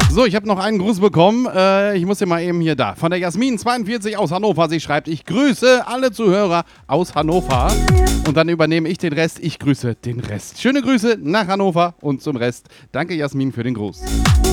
So, ich habe noch einen Gruß bekommen. Ich muss dir mal eben hier da. Von der Jasmin42 aus Hannover. Sie schreibt, ich grüße alle Zuhörer aus Hannover. Und dann übernehme ich den Rest. Ich grüße den Rest. Schöne Grüße nach Hannover und zum Rest. Danke, Jasmin, für den Gruß.